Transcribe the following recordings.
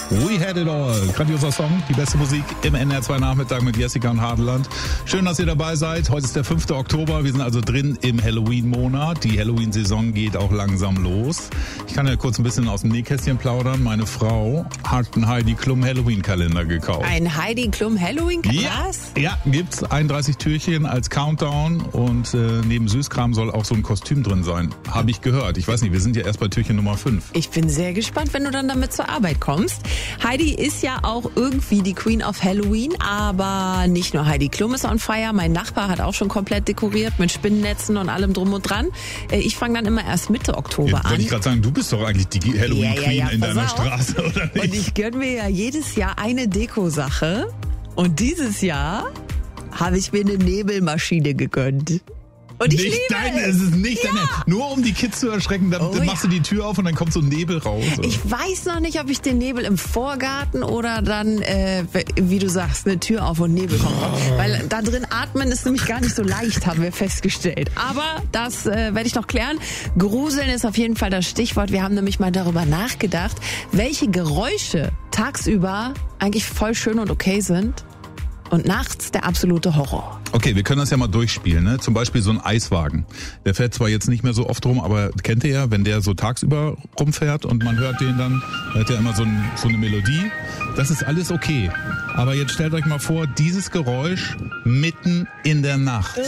We Had It All. Grandioser Song, die beste Musik im NR2 Nachmittag mit Jessica und Hadeland. Schön, dass ihr dabei seid. Heute ist der 5. Oktober. Wir sind also drin im Halloween-Monat. Die Halloween-Saison geht auch langsam los. Ich kann ja kurz ein bisschen aus dem Nähkästchen plaudern. Meine Frau hat einen Heidi Klum Halloween-Kalender gekauft. Ein Heidi Klum Halloween-Kalender? Ja, gibt's 31 Türchen als Countdown und neben Süßkram soll auch so ein Kostüm drin sein. Habe ich gehört. Ich weiß nicht, wir sind ja erst bei Türchen Nummer 5. Ich bin sehr gespannt, wenn du dann damit zur Arbeit kommst. Heidi ist ja auch irgendwie die Queen of Halloween, aber nicht nur Heidi Klum ist on fire. Mein Nachbar hat auch schon komplett dekoriert mit Spinnennetzen und allem drum und dran. Ich fange dann immer erst Mitte Oktober an. Wollte ich gerade sagen, du bist doch eigentlich die Halloween-Queen in deiner Straße, oder nicht? Und ich gönne mir ja jedes Jahr eine Dekosache. Und dieses Jahr habe ich mir eine Nebelmaschine gegönnt. Und ich liebe es ist nicht deine. Nur um die Kids zu erschrecken, dann machst du die Tür auf und dann kommt so ein Nebel raus. Oder? Ich weiß noch nicht, ob ich den Nebel im Vorgarten oder dann, wie du sagst, eine Tür auf und Nebel kommt. Weil da drin atmen ist nämlich gar nicht so leicht, haben wir festgestellt. Aber das werde ich noch klären. Gruseln ist auf jeden Fall das Stichwort. Wir haben nämlich mal darüber nachgedacht, welche Geräusche tagsüber eigentlich voll schön und okay sind. Und nachts der absolute Horror. Okay, wir können das ja mal durchspielen, ne? Zum Beispiel so ein Eiswagen. Der fährt zwar jetzt nicht mehr so oft rum, aber kennt ihr ja, wenn der so tagsüber rumfährt und man hört den dann, da hat er immer so eine Melodie. Das ist alles okay. Aber jetzt stellt euch mal vor, dieses Geräusch mitten in der Nacht.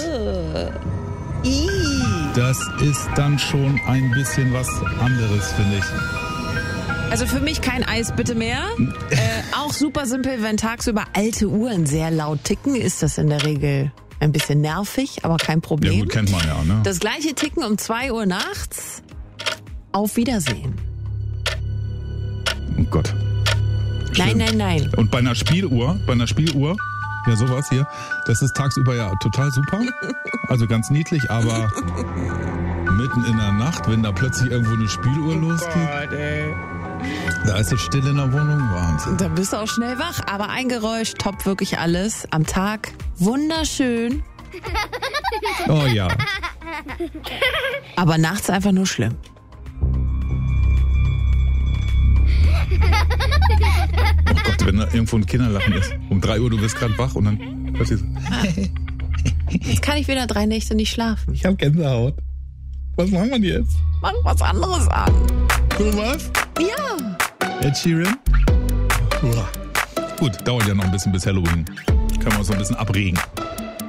Das ist dann schon ein bisschen was anderes, finde ich. Also für mich kein Eis bitte mehr. Auch super simpel, wenn tagsüber alte Uhren sehr laut ticken, ist das in der Regel ein bisschen nervig, aber kein Problem. Ja gut, kennt man ja, ne? Das gleiche Ticken um 2 Uhr nachts. Auf Wiedersehen. Oh Gott. Nein. Und bei einer Spieluhr, ja sowas hier, das ist tagsüber ja total super. Also ganz niedlich, aber mitten in der Nacht, wenn da plötzlich irgendwo eine Spieluhr losgeht. Gott, ey. Da ist es still in der Wohnung, Wahnsinn. Da bist du auch schnell wach, aber ein Geräusch toppt wirklich alles. Am Tag wunderschön. Oh ja. Aber nachts einfach nur schlimm. Oh Gott, wenn da irgendwo ein Kinderlachen ist. Um 3 Uhr, du bist gerade wach und dann passiert Jetzt kann ich wieder 3 Nächte nicht schlafen. Ich hab Gänsehaut. Was machen wir jetzt? Mach was anderes an. So was? Ja. Ed Sheeran? Gut, dauert ja noch ein bisschen bis Halloween. Können wir uns noch ein bisschen abregen.